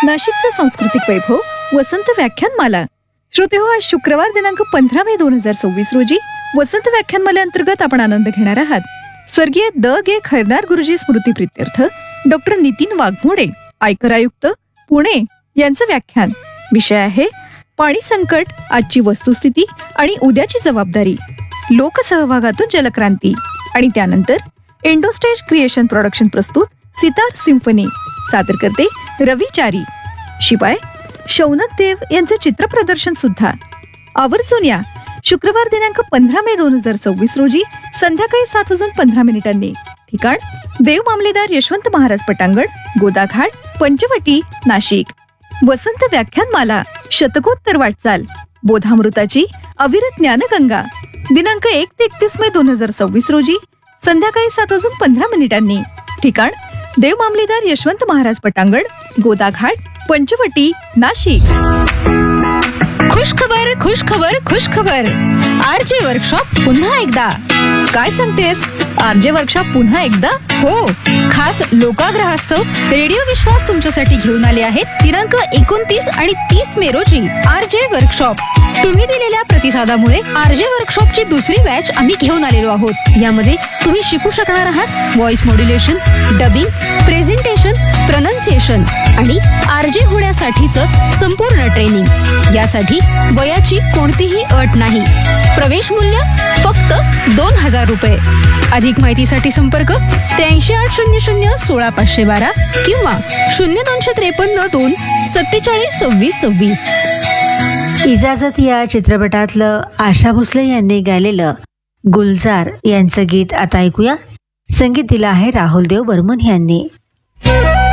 नाशिकचा सांस्कृतिक वैभव वसंत व्याख्यानमाला. श्रोते हो, आज शुक्रवार दिनांक 15 मे 2026 रोजी वसंत व्याख्यानमाले अंतर्गत आपण आनंद घेणार आहात. स्वर्गीय द.गे. खैरनार गुरुजी स्मृती प्रित्यर्थ डॉक्टर नितीन वाघमोडे, आयकर आयुक्त, पुणे यांचं व्याख्यान. विषय आहे पाणी संकट, आजची वस्तुस्थिती आणि उद्याची जबाबदारी, लोकसहभागातून जलक्रांती. आणि त्यानंतर इंडोस्टेज क्रिएशन प्रोडक्शन प्रस्तुत सितार सिम्फनी. सादर करते रवी चारी. शिवाय शौनक देव यांचं चित्रप्रदर्शन सुद्धा. आवर्जून या. शुक्रवार दिनांक 15 मे 2026 रोजी संध्याकाळी 7:15 ठिकाण देव मामलेदार यशवंत महाराज पटांगण, गोदाघाट, पंचवटी, नाशिक. वसंत व्याख्यानमाला, शतकोत्तर वाटचाल, बोधामृताची अविरत ज्ञानगंगा. दिनांक 1 ते 31 मे 2026 रोजी संध्याकाळी 7:15 ठिकाण देव मामलेदार यशवंत महाराज पटांगण, गोदाघाट, पंचवटी, नाशिक. खुशखबर खुशखबर खुशखबर, आरजे वर्कशॉप पुन्हा एकदा. काय सांगतेस? आरजे वर्कशॉप पुन्हा एकदा? हो, खास लोकाग्रहास्तव रेडिओ विश्वास तुमच्यासाठी घेऊन आले आहेत. दिनांक 29 आणि 30 मे रोजी आरजे वर्कशॉप. तुम्ही दिलेल्या प्रतिसादामुळे आरजे वर्कशॉपची दुसरी बॅच आम्ही घेऊन आलेलो आहोत. यामध्ये तुम्ही शिकू शकणार आहात voice modulation, dubbing, presentation, pronunciation आणि आरजे होण्यासाठीचं संपूर्ण ट्रेनिंग. यासाठी वयाची कोणतीही अट नाही. प्रवेश मूल्य फक्त 2,000 रुपये. अधिक माहितीसाठी संपर्क 83,800,16,512 किंवा 0253 2 47 26 26. इजाजत या चित्रपटातलं आशा भोसले यांनी गायलेलं गुलजार यांचं गीत आता ऐकूया. संगीत दिलं आहे राहुल देव बर्मन यांनी.